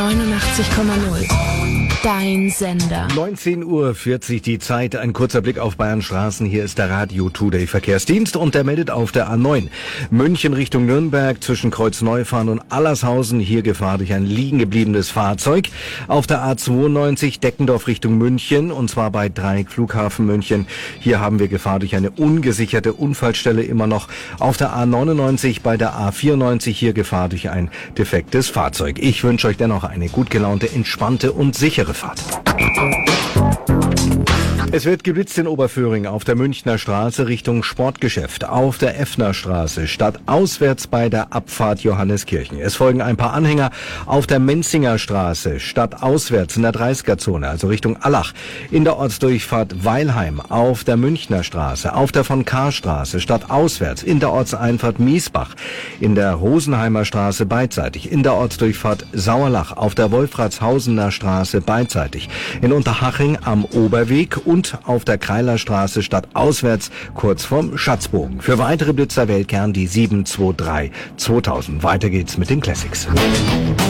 89,0. Dein Sender. 19:40 Uhr die Zeit. Ein kurzer Blick auf Bayern Straßen. Hier ist der Radio Today Verkehrsdienst und der meldet auf der A9. München Richtung Nürnberg zwischen Kreuzneufahren und Allershausen. Hier Gefahr durch ein liegen gebliebenes Fahrzeug. Auf der A92 Deckendorf Richtung München und zwar bei Dreieck Flughafen München. Hier haben wir Gefahr durch eine ungesicherte Unfallstelle immer noch. Auf der A99 bei der A94 hier Gefahr durch ein defektes Fahrzeug. Ich wünsche euch dennoch eine gut gelaunte, entspannte und sichere Fahrt. Es wird geblitzt in Oberföhring auf der Münchner Straße Richtung Sportgeschäft, auf der Effner Straße stadtauswärts bei der Abfahrt Johanneskirchen. Es folgen ein paar Anhänger auf der Menzinger Straße stadtauswärts in der 30er-Zone, also Richtung Allach, in der Ortsdurchfahrt Weilheim, auf der Münchner Straße, auf der von Kahr Straße stadtauswärts, in der Ortseinfahrt Miesbach, in der Rosenheimer Straße beidseitig, in der Ortsdurchfahrt Sauerlach, auf der Wolfratshausener Straße beidseitig, in Unterhaching am Oberweg und auf der Kreilerstraße stadtauswärts kurz vorm Schatzbogen. Für weitere Blitzer wählt gern die 723 2000. Weiter geht's mit den Classics.